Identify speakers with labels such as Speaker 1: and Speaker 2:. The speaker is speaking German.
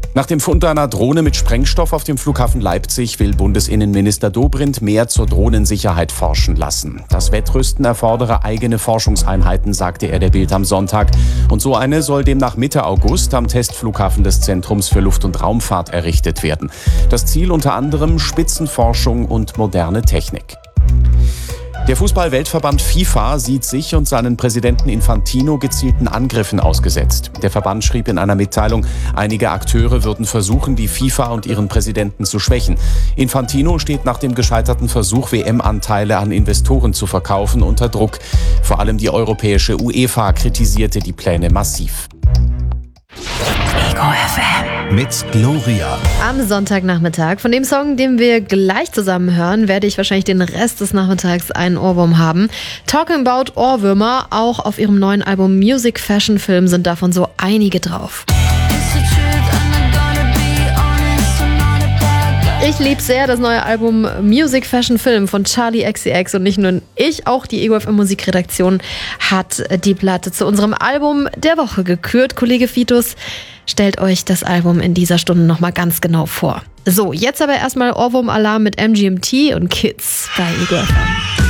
Speaker 1: Nach dem Fund einer Drohne mit Sprengstoff auf dem Flughafen Leipzig will Bundesinnenminister Dobrindt mehr zur Drohnensicherheit forschen lassen. Das Wettrüsten erfordere eigene Forschungseinheiten, sagte er der Bild am Sonntag. Und so eine soll demnach Mitte August am Testflughafen des Zentrums für Luft- und Raumfahrt errichtet werden. Das Ziel unter anderem Spitzenforschung und moderne Technik. Der Fußball-Weltverband FIFA sieht sich und seinen Präsidenten Infantino gezielten Angriffen ausgesetzt. Der Verband schrieb in einer Mitteilung, einige Akteure würden versuchen, die FIFA und ihren Präsidenten zu schwächen. Infantino steht nach dem gescheiterten Versuch, WM-Anteile an Investoren zu verkaufen, unter Druck. Vor allem die europäische UEFA kritisierte die Pläne massiv.
Speaker 2: Ego FM. Mit Gloria.
Speaker 3: Am Sonntagnachmittag. Von dem Song, den wir gleich zusammen hören, werde ich wahrscheinlich den Rest des Nachmittags einen Ohrwurm haben. Talking about Ohrwürmer, auch auf ihrem neuen Album Music Fashion Film sind davon so einige drauf. Ich liebe sehr das neue Album Music Fashion Film von Charli XCX und nicht nur ich, auch die Ego FM Musikredaktion hat die Platte zu unserem Album der Woche gekürt. Kollege Fitus stellt euch das Album in dieser Stunde nochmal ganz genau vor. So, jetzt aber erstmal Ohrwurm-Alarm mit MGMT und Kids bei Ego FM.